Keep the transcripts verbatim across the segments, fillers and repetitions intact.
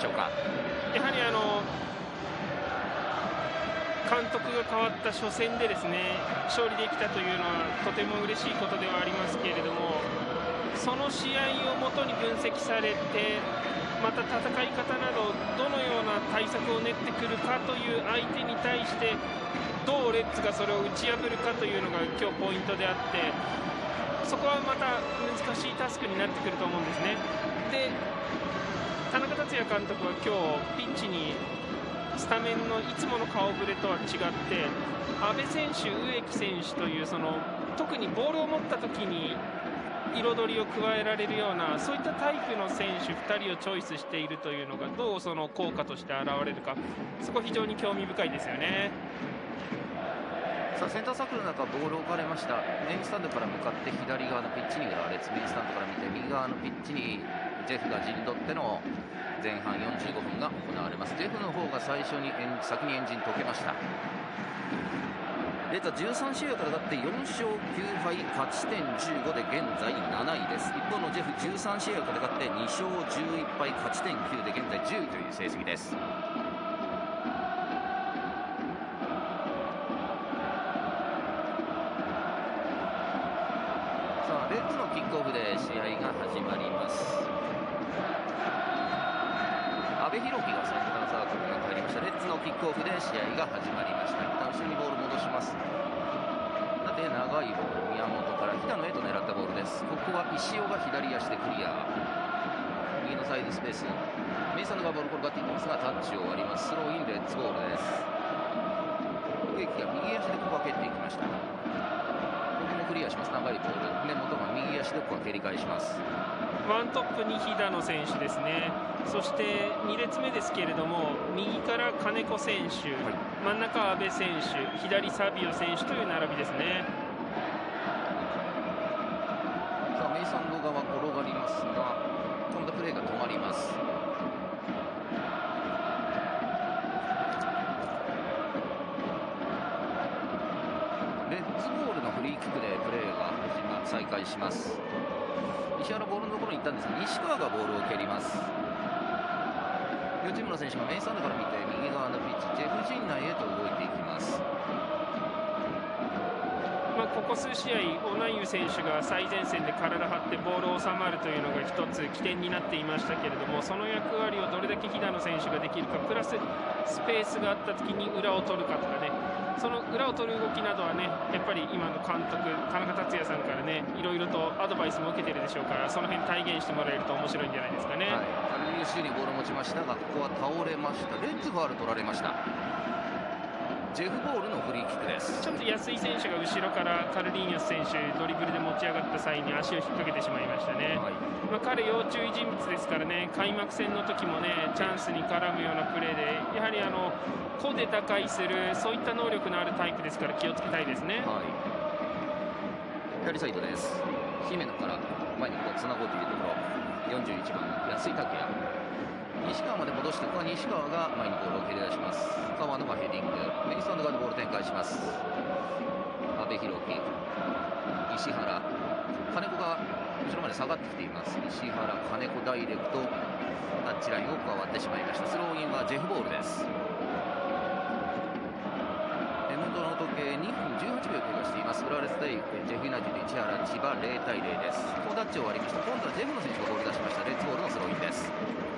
しょうか。 やはりあの監督が変わった初戦でですね勝利できたというのはとても嬉しいことではありますけれども、その試合をもとに分析されてまた戦い方などどのような対策を練ってくるかという相手に対してどうレッズがそれを打ち破るかというのが今日ポイントであって、そこはまた難しいタスクになってくると思うんですね。で田中達也監督は今日ピッチにスタメンのいつもの顔ぶれとは違って阿部選手、植木選手というその特にボールを持った時に彩りを加えられるようなそういったタイプの選手ふたりをチョイスしているというのがどうその効果として現れるか、そこ非常に興味深いですよね。 さあセンターサークルの中ボールを置かれました。メインスタンドから向かって左側のピッチに浦和レッズ、メインスタンドから見て右側のピッチにジェフが陣取っての前半よんじゅうごふんが行われます。ジェフの方が最初に先にエンジン解けました。レッズはじゅうさん試合を戦ってよんしょうきゅうはい、勝ち点じゅうごで現在なないです。一方のジェフじゅうさん試合を戦ってにしょうじゅういっぱい、勝ち点きゅうで現在じゅういという成績です。さあレッズのキックオフで試合が始まります。阿部寛樹がセンターサークルに入りました。レッズのキックオフで試合が始まりました。一旦後ろにボール戻します。で長いボール、宮本から平野へと狙ったボールです。ここは石尾が左足でクリア。右のサイドスペース、メイサンドがボール転がっていきますがタッチを割ります。スローインレッツボールです。植木が右足でここは蹴っていきました。ここもクリアします。長いボール、根本が右足でここは蹴り返します。 ワントップに平野選手ですね。そしてに列目ですけれども右から金子選手、はい、真ん中阿部選手、左サビオ選手という並びですね。 さあメイサンド側転がりますが今度プレーが止まります。レッズボールのフリーキックでプレーが始ま再開します。石原ボールのところに行ったんですが西川がボールを蹴ります。両チームの選手がメインスタンドから見て右側のピッチジェフ陣内へと動いていきます。 まあ、ここ数試合オナイユ選手が最前線で体張ってボールを収まるというのが一つ起点になっていましたけれども、その役割をどれだけ平野選手ができるか、プラススペースがあった時に裏を取るかとかね、その裏を取る動きなどはねやっぱり今の監督田中達也さんからねいろいろとアドバイスも受けてるでしょうから、その辺体現してもらえると面白いんじゃないですかね。 はい、カルリーニョシュにボールを持ちましたがここは倒れました。レッズファウル取られました。ジェフボールのフリーキックです。 ちょっと安井選手が後ろからカルリーニョス選手ドリブルで持ち上がった際に足を引っ掛けてしまいましたね。はい、まあ、彼要注意人物ですからね、開幕戦の時もねチャンスに絡むようなプレーでやはりあの個で打開するそういった能力のあるタイプですから気をつけたいですね。 はい、左サイドです。姫野から前にこうつなごうというところ、よんじゅういちばんの安井拓也、西川まで戻してここは西川が前にボールを蹴り出します。川野がヘディング、メインスタンド側でボール展開します。阿部寛樹、石原、金子が後ろまで下がってきています。石原、金子ダイレクトタッチラインを加わってしまいました。スローインはジェフボールです。手元の時計にふんじゅうはちびょう経過しています。浦和レッズ対ジェフユナイテッド市原千葉ゼロたいゼロです。ここタッチを割りました。今度はジェフの選手がボール出しました。レッズボールのスローインです。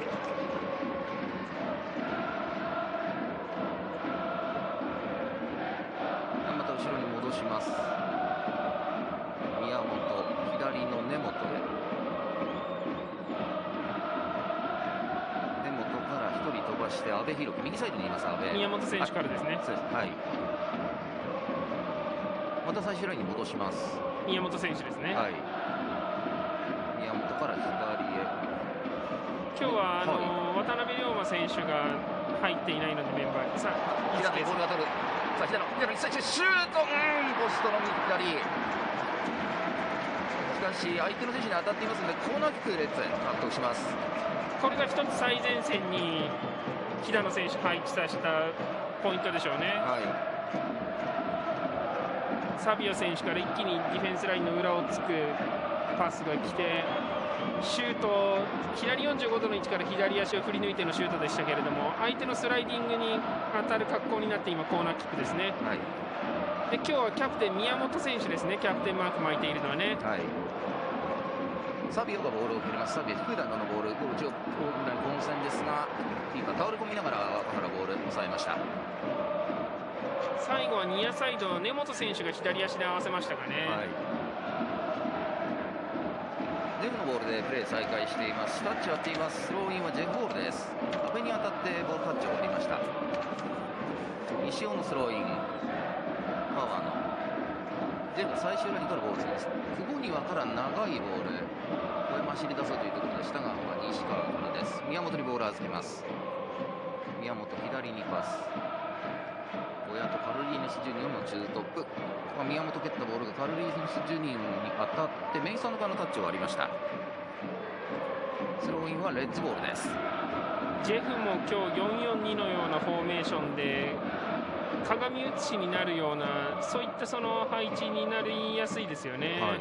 また後ろに戻します。宮本、左の根本へ。根本からひとり飛ばして阿部寛樹、右サイドにいます阿部。 宮本選手からですね。 そうです。はい。また最終ラインに戻します。 宮本選手ですね。 はい。宮本から左へ。 今日はあのーはい、渡辺龍馬選手が入っていないのでメンバーにさあ平野ボールが取る。さあ平野、平野に最初シュート、うん、ポストの左。しかし相手の選手に当たっていますのでコーナーキックでレッズ獲得します。 これが一つ最前線に平野選手配置させたポイントでしょうね。 はい、 サビオ選手から一気にディフェンスラインの裏をつくパスが来てシュート、左よんじゅうごどの位置から左足を振り抜いてのシュートでしたけれども、相手のスライディングに当たる格好になって今コーナーキックですね。 はい、 で今日はキャプテン宮本選手ですね、キャプテンマーク巻いているのはね。 はい、サビオがボールを蹴ります。サビオ低い弾道のボール、一応混戦ですが、キーパー倒れ込みながら若原ボール抑えました。 最後はニアサイド、根本選手が左足で合わせましたかね。 はい、ジェフのボールでプレー再開しています。タッチ割っています。スローインはジェフボールです。壁に当たってボールタッチを割りました。石尾のスローイン、パワーのジェフ最終ラインからボールです。久保庭から長いボール、これ走り出そうというところでしたが、西川からです。宮本にボールを預けます。宮本左にパス、親とカルリーネス・ジュニオのツートップ、宮本蹴ったボールがカルリーネス・ジュニオに当たってメイソン側のタッチを割りました。スローインはレッズボールです。 ジェフも今日よんよんにのようなフォーメーションで鏡写しになるような、そういったその配置になりやすいですよね。はい、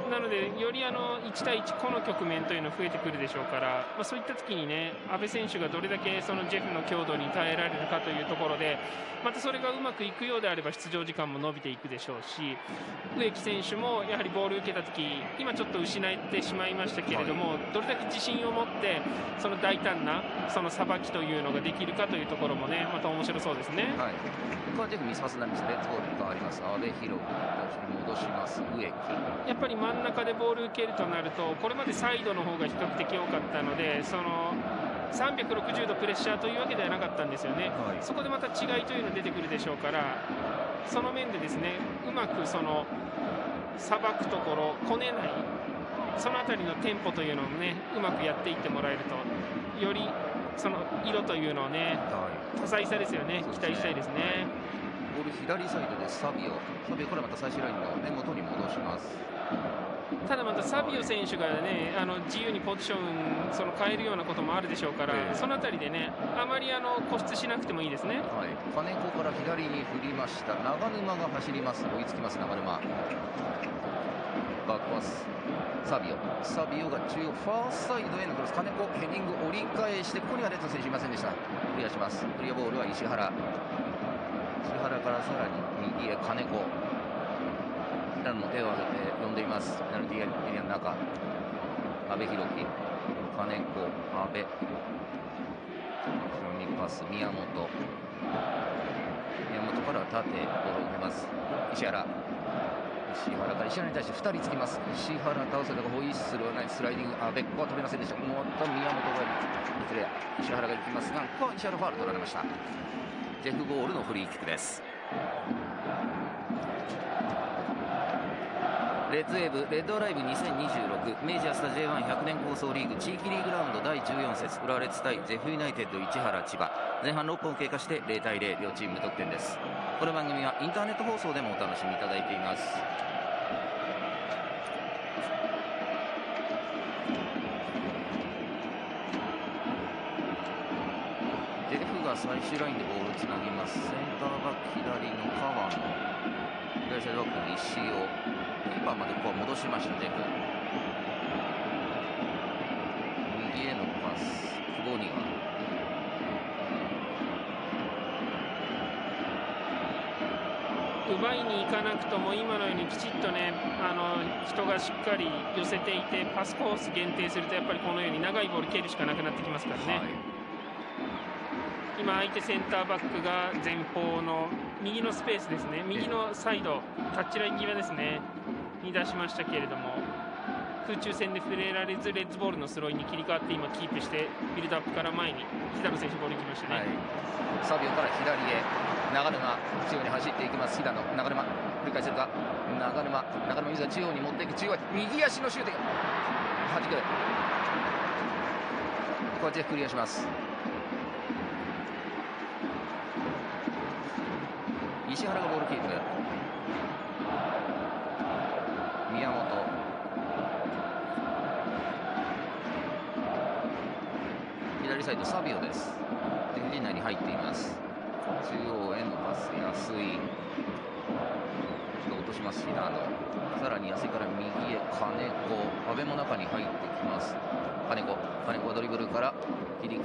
なのでよりあのいち対いち個の局面というのが増えてくるでしょうから、まあ、そういった時にね、阿部選手がどれだけそのジェフの強度に耐えられるかというところで、またそれがうまくいくようであれば出場時間も伸びていくでしょうし、植木選手もやはりボールを受けた時、今ちょっと失ってしまいましたけれども、はい、どれだけ自信を持ってその大胆なそのさばきというのができるかというところもね、また面白そうですね。 はい、ここはジェフミスパスになります。レッツボールに変わります。阿部寛に戻します。植木、 やっぱり真ん中でボール受けるとなると、これまでサイドの方が比較的多かったので、そのさんびゃくろくじゅうどプレッシャーというわけではなかったんですよね。はい、そこでまた違いというのが出てくるでしょうから、その面でですね、うまくそのさばくところ、こねない、そのあたりのテンポというのをね、うまくやっていってもらえると、よりその色というのをね、はい、多彩さですよね、期待したいですね。 ボール左サイドでサビオ、サビオからまた最終ラインの根元に戻します。 ただまたサビオ選手がね、あの自由にポジションその変えるようなこともあるでしょうから、えー、そのあたりでね、あまりあの固執しなくてもいいですね。 はい、金子から左に振りました。長沼が走ります。追いつきます。長沼、バックパス、サビオ、サビオが中央ファーストサイドへのクロス、金子ヘディング折り返して、ここにはレッド選手いませんでした。クリアします。クリアボールは石原、石原からさらに右へ金子、平野の手を挙げて呼んでいます。ペナルティーエリアの中、阿部寛樹、金子、阿部、後ろにパス、宮本、宮本から縦、ボールを受けます。石原、石原から石原に対してふたりつきます。石原倒せたがホイッスルはない、スライディング、阿部、ここは飛べませんでした。もっと宮本がいずれ石原が行きますが、ここは石原ファウル取られました。ジェフボールのフリーキックです。レッドウェーブレッドアライブにせんにじゅうろく明治安田 ジェイワンひゃく 年構想リーグ地域リーグラウンドだいじゅうよん節、浦和レッズ対ジェフユナイテッド市原千葉、前半ろっぷんを経過してゼロ対ゼロ、両チーム無得点です。この番組はインターネット放送でもお楽しみいただいています。ジェフが最終ラインでボールをつなぎます。センターバック左の川野、左サイドバックの石尾、キーパーまでここは戻しました。ジェフ右へのパス、久保には奪いに行かなくとも今のようにきちっとね、あの人がしっかり寄せていてパスコース限定すると、やっぱりこのように長いボール蹴るしかなくなってきますからね。はい、今相手センターバックが前方の右のスペースですね、右のサイドタッチライン際ですねに出しましたけれども、空中戦で触れられずレッズボールのスローインに切り替わって今キープしてビルドアップから前に平野選手ボール行きましたね。はい、 サビオから左へ長沼、中央に走っていきます。平野、長沼繰り返せるか、長沼長沼、水が中央に持っていく、中央右足のシュート、はじく、ここはジェフクリアします。石原がボールキープ、宮本、左サイドサビオです。ジェフ陣内に入っています。中央へのパス、安い一度落とします、平野。さらに安井から右へ金子、阿部も中に入ってきます。金子金子はドリブルから切り